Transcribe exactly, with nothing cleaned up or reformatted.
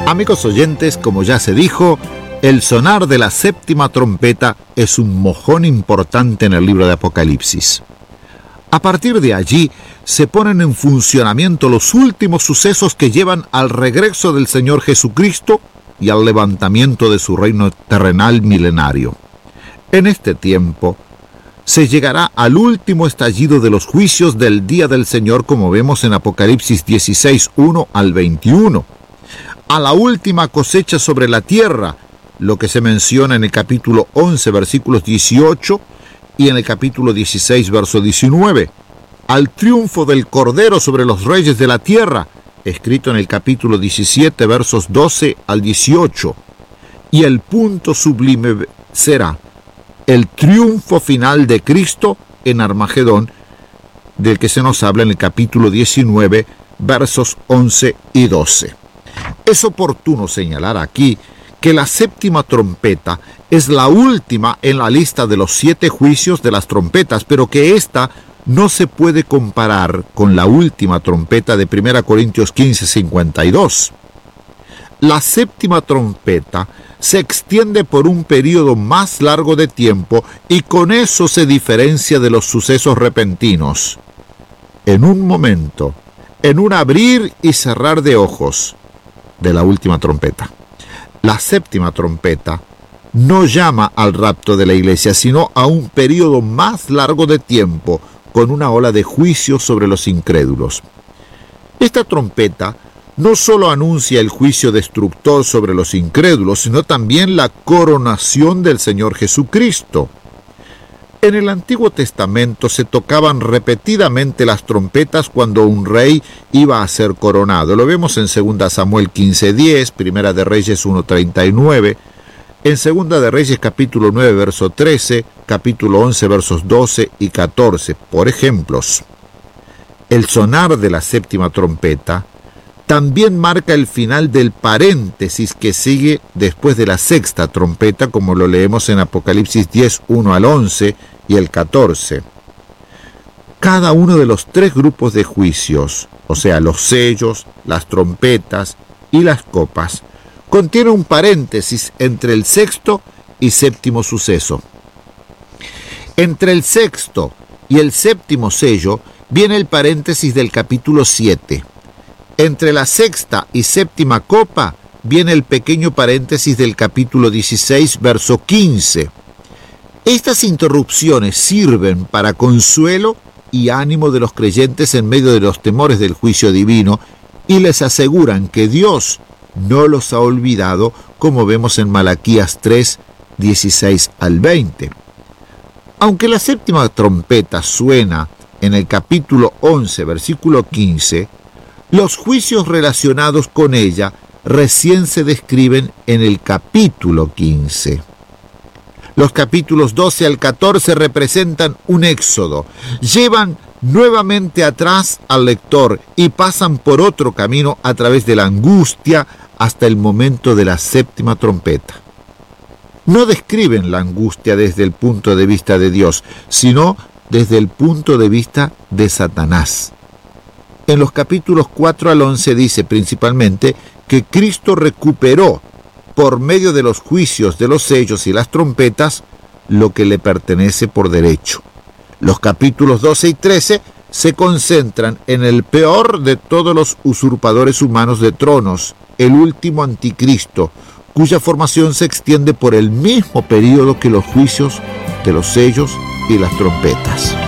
Amigos oyentes, como ya se dijo, el sonar de la séptima trompeta es un mojón importante en el libro de Apocalipsis. A partir de allí se ponen en funcionamiento los últimos sucesos que llevan al regreso del Señor Jesucristo y al levantamiento de su reino terrenal milenario. En este tiempo se llegará al último estallido de los juicios del día del Señor, como vemos en Apocalipsis dieciséis, uno al veintiuno, a la última cosecha sobre la tierra, lo que se menciona en el capítulo once, versículos dieciocho, y en el capítulo dieciséis, verso diecinueve, al triunfo del Cordero sobre los reyes de la tierra, escrito en el capítulo diecisiete, versos doce al dieciocho, y el punto sublime será el triunfo final de Cristo en Armagedón, del que se nos habla en el capítulo diecinueve, versos once y doce. Es oportuno señalar aquí que la séptima trompeta es la última en la lista de los siete juicios de las trompetas, pero que ésta no se puede comparar con la última trompeta de primera Corintios quince, cincuenta y dos. La séptima trompeta se extiende por un periodo más largo de tiempo y con eso se diferencia de los sucesos repentinos. En un momento, en un abrir y cerrar de ojos de la última trompeta, la séptima trompeta no llama al rapto de la iglesia, sino a un periodo más largo de tiempo con una ola de juicio sobre los incrédulos. Esta trompeta no solo anuncia el juicio destructor sobre los incrédulos, sino también la coronación del Señor Jesucristo. En el Antiguo Testamento se tocaban repetidamente las trompetas cuando un rey iba a ser coronado. Lo vemos en segunda Samuel quince, diez, primera de Reyes uno, treinta y nueve, en segunda de Reyes capítulo nueve, verso trece, capítulo once, versos doce y catorce. Por ejemplos, el sonar de la séptima trompeta también marca el final del paréntesis que sigue después de la sexta trompeta, como lo leemos en Apocalipsis diez, uno al once y el catorce. Cada uno de los tres grupos de juicios, o sea, los sellos, las trompetas y las copas, contiene un paréntesis entre el sexto y séptimo suceso. Entre el sexto y el séptimo sello viene el paréntesis del capítulo siete. Entre la sexta y séptima copa viene el pequeño paréntesis del capítulo dieciséis, verso quince. Estas interrupciones sirven para consuelo y ánimo de los creyentes en medio de los temores del juicio divino y les aseguran que Dios no los ha olvidado, como vemos en Malaquías tres, dieciséis al veinte. Aunque la séptima trompeta suena en el capítulo once, versículo quince, los juicios relacionados con ella recién se describen en el capítulo quince. Los capítulos doce al catorce representan un éxodo. Llevan nuevamente atrás al lector y pasan por otro camino a través de la angustia hasta el momento de la séptima trompeta. No describen la angustia desde el punto de vista de Dios, sino desde el punto de vista de Satanás. En los capítulos cuatro al once dice principalmente que Cristo recuperó, por medio de los juicios de los sellos y las trompetas, lo que le pertenece por derecho. Los capítulos doce y trece se concentran en el peor de todos los usurpadores humanos de tronos, el último anticristo, cuya formación se extiende por el mismo periodo que los juicios de los sellos y las trompetas.